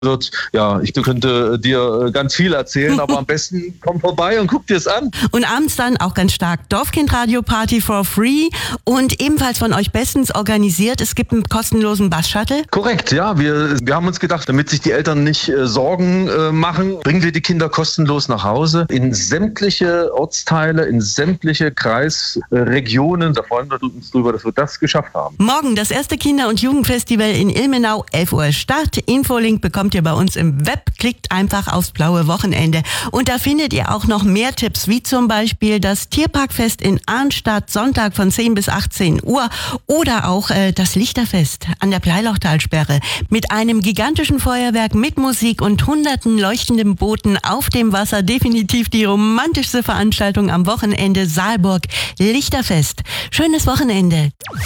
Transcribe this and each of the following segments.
Ich könnte dir ganz viel erzählen, aber am besten komm vorbei und guck dir es an. Und abends dann auch ganz stark Dorfkindradio Party for free und ebenfalls von euch bestens organisiert. Es gibt einen kostenlosen Bus-Shuttle. Korrekt, ja. Wir haben uns gedacht, damit sich die Eltern nicht Sorgen machen, bringen wir die Kinder kostenlos nach Hause in sämtliche Ortsteile, in sämtliche Kreisregionen. Da freuen wir uns drüber, dass wir das geschafft haben. Morgen das erste Kinder- und Jugendfestival in Ilmenau, 11 Uhr Start. Infolink bekommt ihr bei uns im Web. Klickt einfach aufs blaue Wochenende. Und da findet ihr auch noch mehr Tipps, wie zum Beispiel das Tierparkfest in Arnstadt, Sonntag von 10 bis 18 Uhr. Oder auch das Lichterfest an der Bleilochtalsperre. Mit einem gigantischen Feuerwerk, mit Musik und hunderten leuchtenden Booten auf dem Wasser. Definitiv die romantischste Veranstaltung am Wochenende. Saalburg Lichterfest. Schönes Wochenende.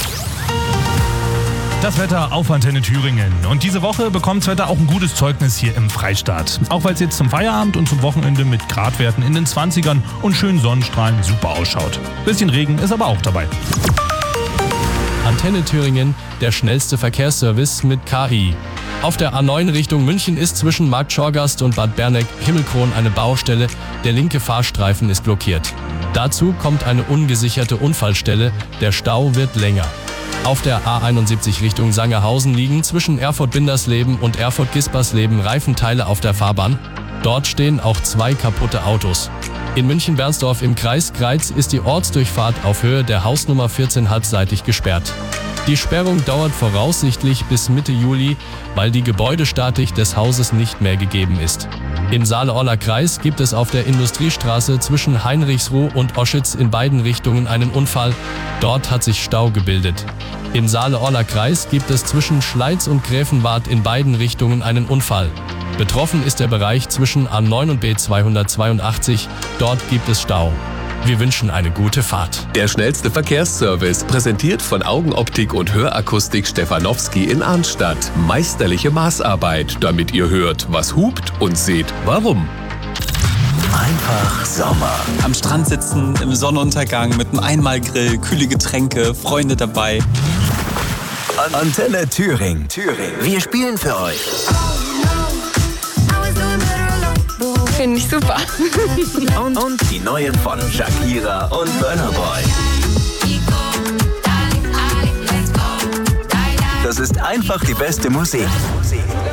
Das Wetter auf Antenne Thüringen. Und diese Woche bekommt das Wetter auch ein gutes Zeugnis hier im Freistaat. Auch weil es jetzt zum Feierabend und zum Wochenende mit Gradwerten in den 20ern und schönen Sonnenstrahlen super ausschaut. Bisschen Regen ist aber auch dabei. Antenne Thüringen, der schnellste Verkehrsservice mit KI. Auf der A9 Richtung München ist zwischen Markt Schorgast und Bad Berneck-Himmelkron eine Baustelle. Der linke Fahrstreifen ist blockiert. Dazu kommt eine ungesicherte Unfallstelle. Der Stau wird länger. Auf der A71 Richtung Sangerhausen liegen zwischen Erfurt-Bindersleben und Erfurt-Gispersleben Reifenteile auf der Fahrbahn. Dort stehen auch 2 kaputte Autos. In München-Bernsdorf im Kreis Greiz ist die Ortsdurchfahrt auf Höhe der Hausnummer 14 halbseitig gesperrt. Die Sperrung dauert voraussichtlich bis Mitte Juli, weil die Gebäudestatik des Hauses nicht mehr gegeben ist. Im Saale-Orler Kreis gibt es auf der Industriestraße zwischen Heinrichsruh und Oschitz in beiden Richtungen einen Unfall. Dort hat sich Stau gebildet. Im Saale-Orler Kreis gibt es zwischen Schleiz und Gräfenwart in beiden Richtungen einen Unfall. Betroffen ist der Bereich zwischen A9 und B282. Dort gibt es Stau. Wir wünschen eine gute Fahrt. Der schnellste Verkehrsservice, präsentiert von Augenoptik und Hörakustik Stefanowski in Arnstadt. Meisterliche Maßarbeit, damit ihr hört, was hupt und seht, warum. Einfach Sommer. Am Strand sitzen, im Sonnenuntergang, mit einem Einmalgrill, kühle Getränke, Freunde dabei. Antenne Thüringen. Wir spielen für euch. Finde ich super. Und die neuen von Shakira und Burna Boy. Das ist einfach die beste Musik.